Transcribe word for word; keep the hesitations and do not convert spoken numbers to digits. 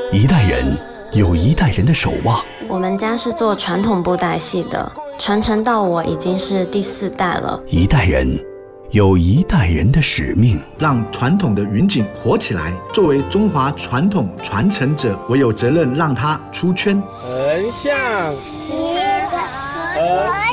一代人有一代人的守望。 我们家是做传统布袋戏的，传承到我已经是第四代了。 一代人有一代人的使命， 让传统的云锦活起来。作为中华传统传承者，我有责任让它出圈。 横向， 一个和